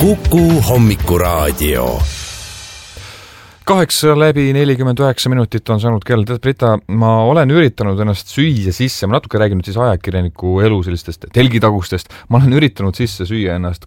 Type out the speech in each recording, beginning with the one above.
Kuku hommikuraadio. 8:49 minutit on saanud kell. Tead, Brita, ma olen üritanud ennast süüa sisse, ma natuke räägin nüüd siis ajakirjaniku elu sellistest telgitagustest, ma olen üritanud sisse süüa ennast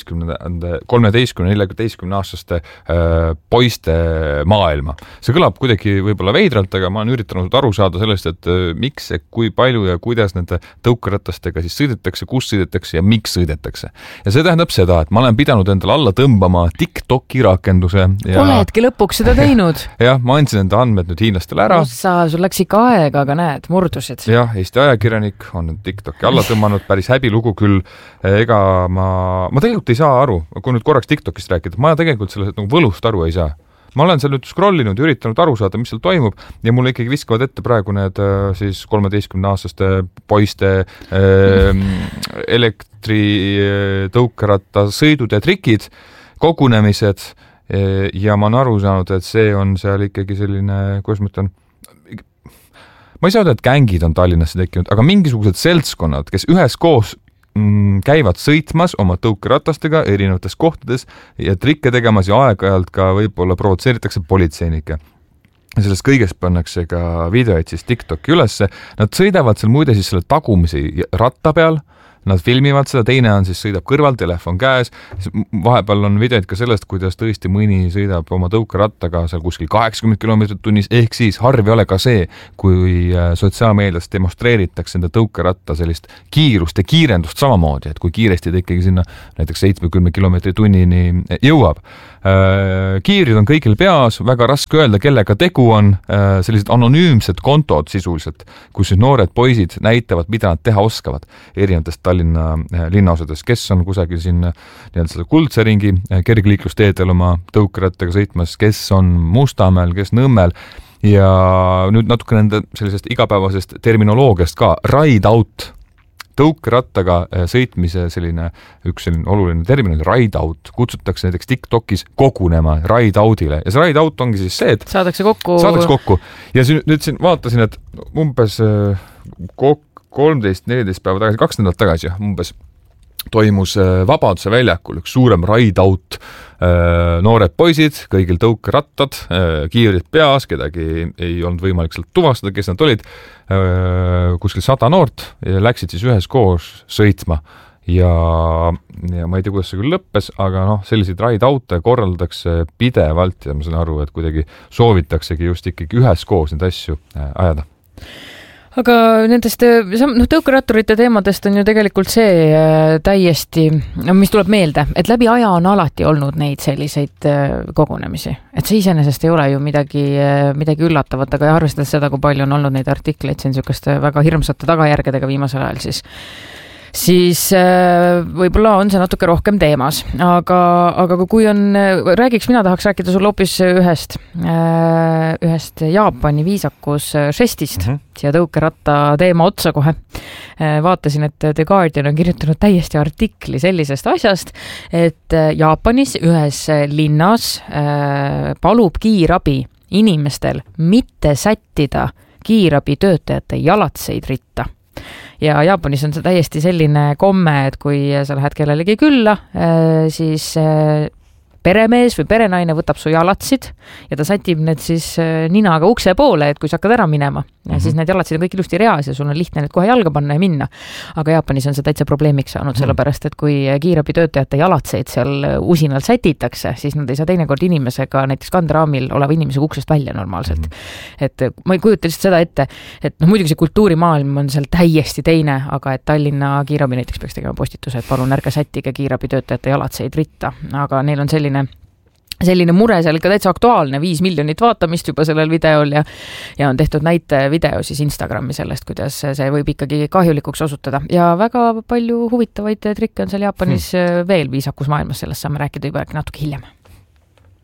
13-14 aastaste poiste maailma. See kõlab kuidagi võib-olla veidralt, aga ma olen üritanud aru saada sellest, et miks, kui palju ja kuidas nende tõukeratastega siis sõidetakse, kus sõidetakse ja miks sõidetakse. Ja see tähendab seda, et ma olen pidanud endale alla tõmbama TikToki rakenduse. Oledki lõpuks seda teinud. Jah, ma andsin enda andmed nüüd hiinlastele ära. Sul läks ikka aega, aga näed, murdusid. Jah, Eesti ajakirjanik on nüüd TikToki alla tõmmanud, päris häbilugu küll. Ega ma tegelikult ei saa aru, kui nüüd korraks TikTokist rääkida, ma tegelikult sellest nagu võlust aru ei saa. Ma olen seal nüüd scrollinud ja üritanud aru saada, mis seal toimub ja mulle ikkagi viskavad ette praegu need siis 13-aastaste poiste elektritõukeratta sõidud ja trikid, kogunemised. Ja ma olen aru saanud, et see on seal ikkagi selline, kuidas ma ütlen, ma ei saa öelda, et gängid on Tallinnasse tekkinud, aga mingisugused seltskonnad, kes üheskoos käivad sõitmas oma tõukeratastega erinevates kohtades ja trikke tegemas ja aeg-ajalt ka võib-olla provotseeritakse politseinikke. Sellest kõigest pannakse ka videoid siis TikToki ülesse. Nad sõidavad seal muide siis selle tagumise ratta peal. Nad filmivad seda, teine on siis sõidab kõrval, telefon käes. Vahepeal on videoid ka sellest, kuidas tõesti mõni sõidab oma tõukerattaga seal kuskil 80 km tunnis, ehk siis harv ei ole ka see, kui sotsiaalmeedias demonstreeritakse enda tõukeratta sellist kiirust ja kiirendust samamoodi, et kui kiiresti ta ikkagi sinna näiteks 70 km tunnini jõuab. Kiirid on kõigil peas, väga raske öelda, kellega tegu on, sellised anonüümsed kontod sisuliselt, kus noored poisid näitavad, mida nad teha oskavad erinevatest Tallinna linnaosades, kes on kusagil siin nii-öelda kuldse ringi kergliiklusteedel oma tõukerattaga sõitmas, kes on Mustamäel, kes Nõmmel ja nüüd natuke nende sellisest igapäevasest terminoloogiast ka, ride out. Tõukerattaga sõitmise üks selline oluline termin, ride out, kutsutakse näiteks TikTokis kogunema ride outile ja see ride out ongi siis see, et saadakse kokku ja nüüd siin vaatasin, et umbes 13-14 päeva tagasi, 2 nädalat tagasi umbes toimus Vabaduse väljakul üks suurem ride out, noored poisid, kõigil tõukerattad, kiirid peas, kedagi ei olnud võimalik sealt tuvastada, kes nad olid, kuskil 100 noort ja läksid siis üheskoos sõitma ja ma ei tea, kuidas see küll lõppes, aga selliseid ride out'e korraldatakse pidevalt ja ma saan aru, et kuidagi soovitaksegi just ikkagi üheskoos neid asju ajada. Aga nendest tõukeratturite teemadest on ju tegelikult see täiesti, mis tuleb meelde, et läbi aja on alati olnud neid selliseid kogunemisi. Et see iseenesest ei ole ju midagi üllatavat, aga arvestades seda, kui palju on olnud neid artikleid siin niisuguste väga hirmsate tagajärgedega viimasel ajal, siis võib-olla on see natuke rohkem teemas, aga kui mina tahaks rääkida sulle hoopis ühest Jaapani viisakus žestist siia tõukeratta teema otsa kohe. Vaatasin, et The Guardian on kirjutanud täiesti artikli sellisest asjast, et Jaapanis ühes linnas palub kiirabi inimestel mitte sättida kiirabi töötajate jalatseid ritta. Ja Jaapanis on see täiesti selline komme, et kui sa lähed kellelegi külla, siis peremees või perenaine võtab su jalatsid ja ta sätib need siis ninaga ukse poole, et kui sa hakkad ära minema. Ja siis need jalatsid on kõik ilusti reas ja sul on lihtne need kohe jalga panna ja minna. Aga Jaapanis on see täitsa probleemiks saanud, sellepärast, et kui kiirabi töötajate jalatseid seal usinalt sätitakse, siis nad ei saa teinekord inimesega, näiteks kanderaamil oleva inimesega uksest välja normaalselt. Et ma ei kujuta lihtsalt seda ette, et muidugi see kultuurimaailm on seal täiesti teine, aga et Tallinna kiirabi näiteks peaks tegema postituse, et palun ärge sättige kiirabi töötajate jalatseid ritta. Aga neil on selline mure seal ikka täitsa aktuaalne, 5 miljonit vaatamist juba sellel videol ja on tehtud näite video siis Instagrami sellest, kuidas see võib ikkagi kahjulikuks osutada ja väga palju huvitavaid trikke on seal Jaapanis veel viisakus maailmas, sellest saame rääkida juba natuke hiljem.